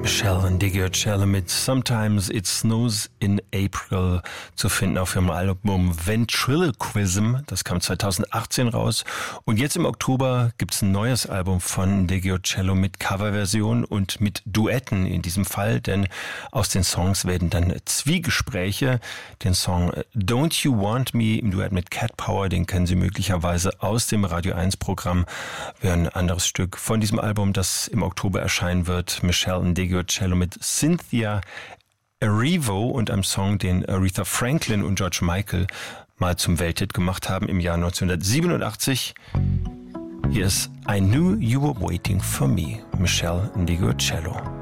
Michelle Ndegeocello mit Sometimes It Snows in April zu finden auf ihrem Album Ventriloquism. Das kam 2018 raus. Und jetzt im Oktober gibt's ein neues Album von Ndegeocello mit Coverversion und mit Duetten in diesem Fall, denn aus den Songs werden dann Zwiegespräche. Den Song Don't You Want Me im Duett mit Cat Power, den kennen Sie möglicherweise aus dem Radio 1 Programm. Wäre ein anderes Stück von diesem Album, das im Oktober erscheinen wird. Michelle Ndegeocello mit Cynthia Erivo und einem Song, den Aretha Franklin und George Michael mal zum Welthit gemacht haben im Jahr 1987. Hier ist I Knew You Were Waiting For Me, Michelle Ndegeocello.